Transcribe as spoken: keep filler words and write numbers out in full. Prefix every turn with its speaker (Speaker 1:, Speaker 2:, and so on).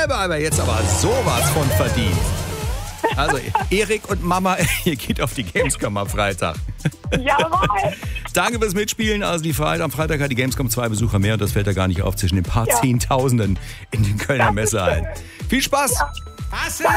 Speaker 1: Scheibe, aber jetzt aber sowas von verdient. Also, Erik und Mama, ihr geht auf die Gamescom am Freitag.
Speaker 2: Jawohl.
Speaker 1: Danke fürs Mitspielen. Also, die Freitag, am Freitag hat die Gamescom zwei Besucher mehr und das fällt da gar nicht auf zwischen den paar
Speaker 2: Ja.
Speaker 1: Zehntausenden in den Kölner Messehallen. Viel Spaß!
Speaker 2: Ja.